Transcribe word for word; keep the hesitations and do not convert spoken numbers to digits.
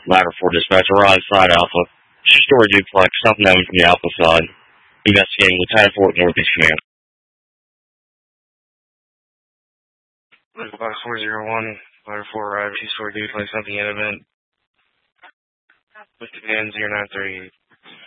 Ladder four dispatch, Rise side Alpha. Story duplex, something known from the Alpha side. Investigating Lieutenant Fort Northeast Command. Box four zero one, Ladder four arrived, two-story duplex, something in event. With command zero nine three.